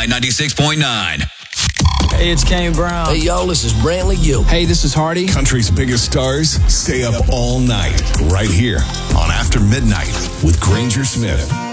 KMOI 96.9. Hey, it's Kane Brown. Hey, y'all, this is Brantley Gill. Hey, this is Hardy. Country's biggest stars stay up all night right here on After Midnight with Granger Smith.